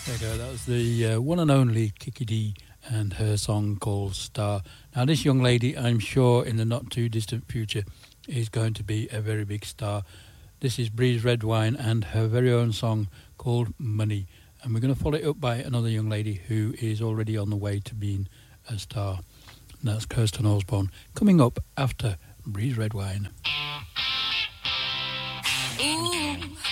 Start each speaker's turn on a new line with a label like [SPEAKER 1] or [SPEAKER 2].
[SPEAKER 1] There you go. That was the one and only Kiki Dee and her song called Star. Now, this young lady, I'm sure in the not too distant future, is going to be a very big star. This is Breeze Redwine and her very own song called Money. And we're going to follow it up by another young lady who is already on the way to being a star. And that's Kirsten Osborne, coming up after Breeze Redwine.
[SPEAKER 2] Ooh.